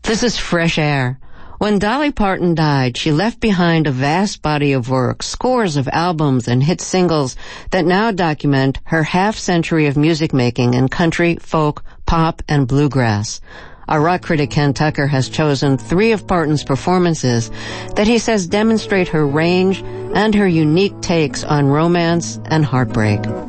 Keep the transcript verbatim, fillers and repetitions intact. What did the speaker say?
This is Fresh Air. When Dolly Parton died, she left behind a vast body of work, scores of albums and hit singles that now document her half-century of music making in country, folk, pop, and bluegrass. Our rock critic Ken Tucker has chosen three of Parton's performances that he says demonstrate her range and her unique takes on romance and heartbreak.